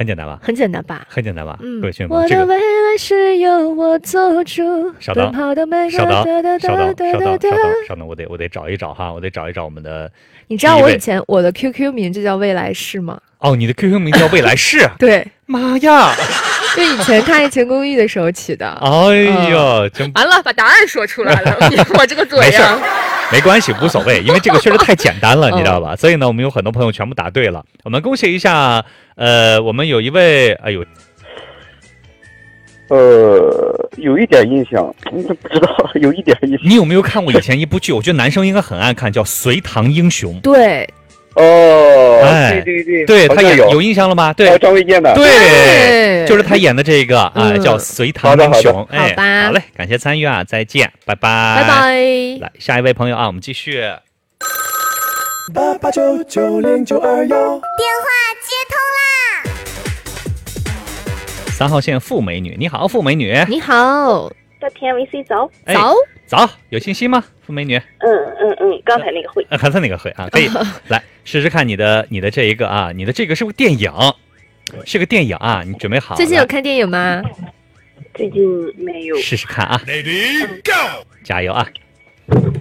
很简单吧？ 很简单吧？ 很简单吧？ 嗯， 各位兄弟们， 我的未来是由我做主。 稍等， 稍等，我得找一找哈，我得找一找我们的。 你知道我以前我的 QQ 名就叫未来式吗？ 哦，你的 QQ 名叫未来式？ 对， 妈呀！ 就以前看《爱情公寓》的时候起的。 哎呀，真完了，把答案说出来了，我这个嘴呀。 没关系，无所谓，因为这个确实太简单了，你知道吧？所以呢，我们有很多朋友全部答对了，我们恭喜一下。我们有一位，哎呦， 有一点印象，不知道，有一点印象。 你有没有看过以前一部剧？我觉得男生应该很爱看，叫《隋唐英雄》。 对。 哦， 哎， 对， 他演有印象了吗？对， 张卫健的， 对，就是他演的这个啊，叫《隋唐英雄》。哎， 好吧， 好嘞，感谢参与啊，再见，拜拜， 拜拜。 来，下一位朋友啊，我们继续。 88990921，电话接通啦 ！3号线傅美女，你好，傅美女， 你好， 大天 VC 早， 早，有信息吗，傅美女？ 刚才那个会， 刚才那个会啊，可以来试试看你的这一个啊，你的这个是个电影，是个电影啊，你准备好了？ 最近有看电影吗？ 最近没有， 试试看啊 ，Ready Go， 加油啊！